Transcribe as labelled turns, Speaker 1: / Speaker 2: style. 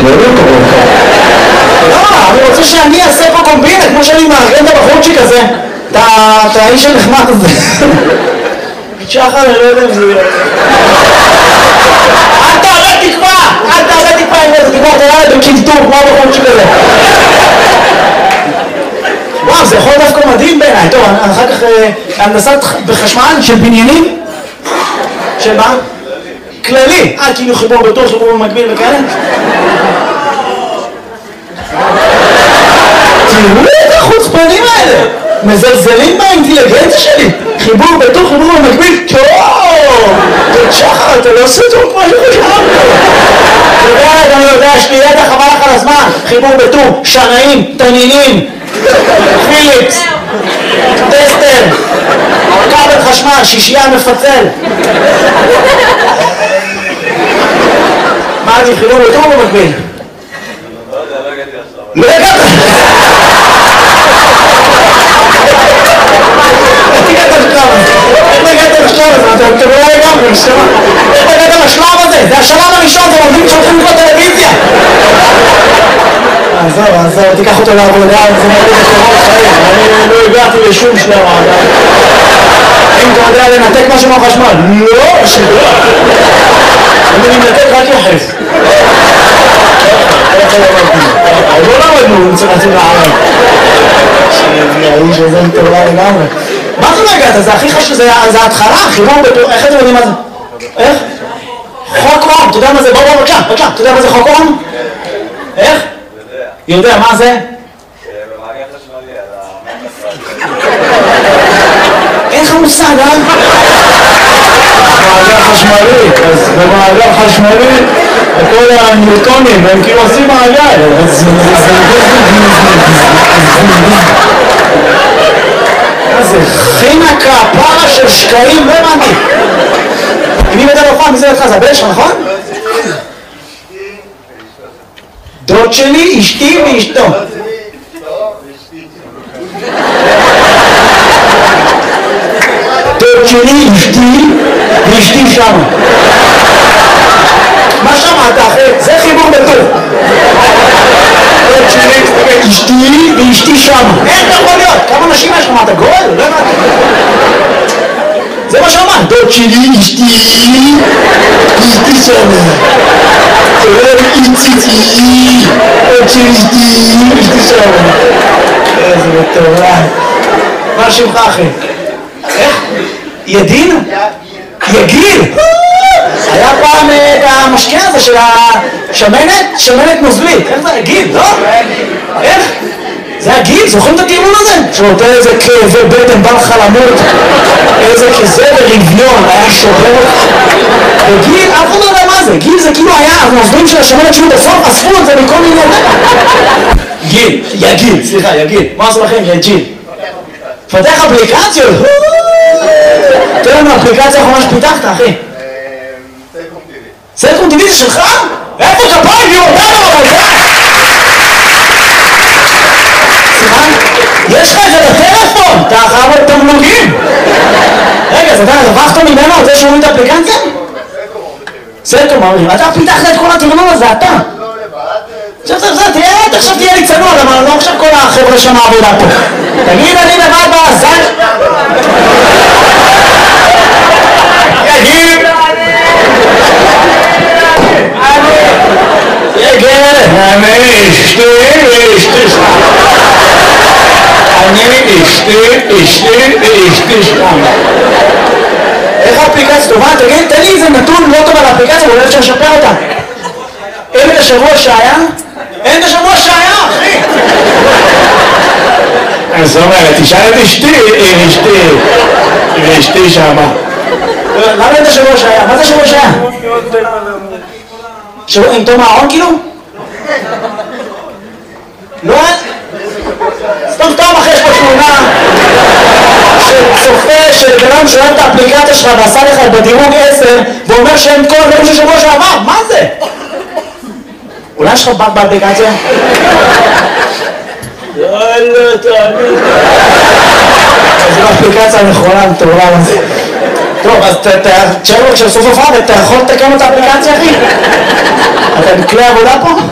Speaker 1: לא קוראים לך. אני רוצה שאני אעשה פה קומבינה, כמו שאני מארגן את הבחורצ'יק הזה, את האיש הנחמד הזה. שחר, אני לא יודע אם זה יהיה. אל תעלה תקווה! אל תעלה תקווה עם איזה תקווה, תראה לי בקלטור, כמו הבחורצ'יק הזה. וואו, זה יכול דווקא מדהים בעיניי. טוב, אחר כך הנדסת בחשמל של בניינים? של מה? כללי. כאילו חיבור בתור, חיבור במקביל וכאלה? תראו את החוצפנים האלה! מזלזלים באינטליגנציה שלי! חיבור בתור, חיבור במקביל? טוב! שחר, אתה לא עושה טוב כמו שחשבנו! אני יודע, יש לי ידע חבל לך על הזמן! חיבור בתור, שנאים, תנינים, פיליפס, טסטר, כבל חשמל, שישייה מפצל. מה אני חיבור בתור במקביל? לא הגעת! איך הגעת לשלב הזה? איך הגעת לשלב הזה? אתם לא לגמרי, נשמע. איך הגעת לשלב הזה? זה השלב הראשון, זה עובדים שהולכים לקרוא טלוויזיה. עזוב, תיקח אותו לעבודה, זה מרגיש לקרוב חיים. אני לא הגעתי לשום שלב עדיין. אם אתה יודע לנתק משהו מהחשמל? לא, שלא. אני מנתק רק יחס. לא למדנו, צריך להציל לערב. האיש הזה מטורלה לגמרי. מה זה לא הגעת? זה הכי חשוב, זה ההתחלה, חיבור בתור, איך אתם יודעים מה זה? איך? חוק אום, אתה יודע מה זה? בוא, בבקשה, אתה יודע מה זה חוק אום? איך? יודע, מה זה?
Speaker 2: במעגל חשמלי על
Speaker 1: אין לך מושג, מעגל חשמלי, אז במעגל חשמלי כל הניוטונים הם כאילו עושים מעגל, זה חינקה, פרה של שקעים, לא הבנתי. אם היא בדל אופן, מי זה לך? זה הבן שלך, נכון? דוד שלי, אשתי ואשתו. דוד שלי, אשתי ואשתי שם. מה שמעת אחי? זה חיבור בטוב. דוד שלי, אשתי ואשתי שם. איך אתה יכול להיות? כמה נשים יש לך? מה אתה גואל? לא הבנתי. זה מה שאמרת. דוד שלי, אשתי ואשתי שם. איציצי, עוד שלישתי, אשתי שם. איזה מטורף. מה שמך אחי? איך? ידין? יגיל? היה פעם את המשקה הזה של השמנת? שמנת נוזלית. איך זה? יגיל, לא? איך? זה הגיל, זוכרים את הטיעון הזה? שנותן איזה כאבי בטן, בא לך למות, איזה כזה ברביון, היה שובר. וגיל, אף אחד לא יודע מה זה, גיל זה כאילו היה, הנוזלים של השמנת שהיו בסוף, אספו את זה מכל מיני... גיל, יגיל, סליחה, יגיל, מה עשו לכם? יגיל. פתח אפליקציות? תן לנו אפליקציה האחרונה שפיתחת, אחי.
Speaker 2: סלקום טיווי.
Speaker 1: סלקום טיווי זה שלך? איפה כפיים? יום, יש לך את זה בטלפון, אתה חייב את תמלוגים. רגע, אז אתה רווחת ממנו, אתה שומעים את האפליקציה? סלקום אומרים, אתה פיתחת את כל התמלוג הזה, אתה. עכשיו תהיה לי צנוע, אבל לא עכשיו כל החבר'ה שם העבודה פה. תגיד, אני לבד באזן. יגיד. אני אשתי שם. אני אשתי שם. איך האפליקציה טובה? תגיד, תן לי איזה נתון לא טוב על האפליקציה, אולי אפשר לשפר אותה. אין את השבוע שהיה? אין את השבוע שהיה, אחי! אז זאת אומרת, תשאל את אשתי שמה. למה אין את השבוע שהיה? מה זה השבוע שהיה? שבוע עם תום הארון כאילו? לא? סתם אחרי יש פה תמונה של צופה של בנם שאוהב את האפליקציה שלך ועשה לך בדירוג 10 ואומר שאין כל הדברים של שבוע שעבר, מה זה? אולי יש לך בק באפליקציה? לא, תאמין. זו האפליקציה הנכונה, מטורלה לזה. טוב, אז תשאר לו כשסוף הופעה, אתה יכול לתקן את האפליקציה, אחי? אתה בכלי עבודה פה?